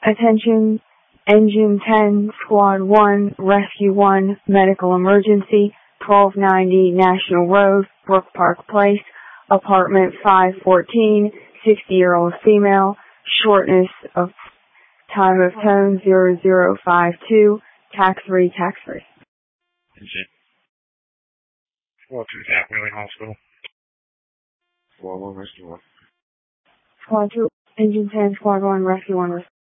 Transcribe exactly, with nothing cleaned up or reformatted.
Attention, Engine ten, Squad one, Rescue one, Medical Emergency, twelve ninety National Road, Brook Park Place, Apartment five fourteen, sixty-year-old female, shortness of time of tone zero zero five two, tax free, tax free. Engine. Squad two, at Wheeling Hospital. Squad one, Rescue one. Squad two, Engine ten, Squad one, Rescue one.